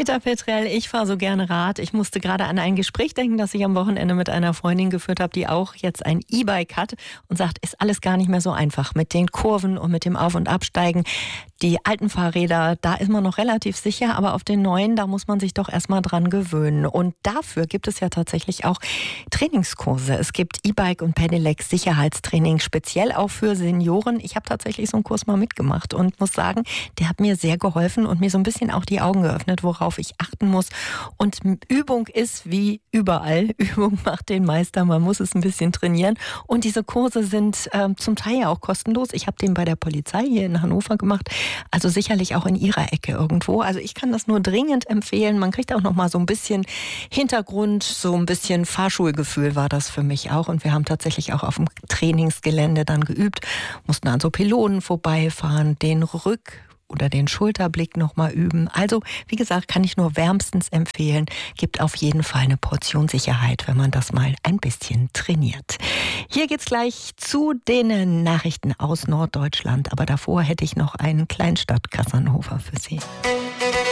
Peter Petrell, ich fahre so gerne Rad. Ich musste gerade an ein Gespräch denken, das ich am Wochenende mit einer Freundin geführt habe, die auch jetzt ein E-Bike hat und sagt, ist alles gar nicht mehr so einfach mit den Kurven und mit dem Auf- und Absteigen. Die alten Fahrräder, da ist man noch relativ sicher, aber auf den neuen, da muss man sich doch erstmal dran gewöhnen. Und dafür gibt es ja tatsächlich auch Trainingskurse. Es gibt E-Bike und Pedelec Sicherheitstraining, speziell auch für Senioren. Ich habe tatsächlich so einen Kurs mal mitgemacht und muss sagen, der hat mir sehr geholfen und mir so ein bisschen auch die Augen geöffnet, worauf ich achten muss. Und Übung ist wie überall. Übung macht den Meister. Man muss es ein bisschen trainieren. Und diese Kurse sind zum Teil ja auch kostenlos. Ich habe den bei der Polizei hier in Hannover gemacht. Also sicherlich auch in Ihrer Ecke irgendwo. Also ich kann das nur dringend empfehlen. Man kriegt auch noch mal so ein bisschen Hintergrund, so ein bisschen Fahrschulgefühl war das für mich auch. Und wir haben tatsächlich auch auf dem Trainingsgelände dann geübt, mussten an so Pylonen vorbeifahren, den oder den Schulterblick nochmal üben. Also, wie gesagt, kann ich nur wärmstens empfehlen. Gibt auf jeden Fall eine Portion Sicherheit, wenn man das mal ein bisschen trainiert. Hier geht's gleich zu den Nachrichten aus Norddeutschland. Aber davor hätte ich noch einen Kleinstadt-Casanova für Sie.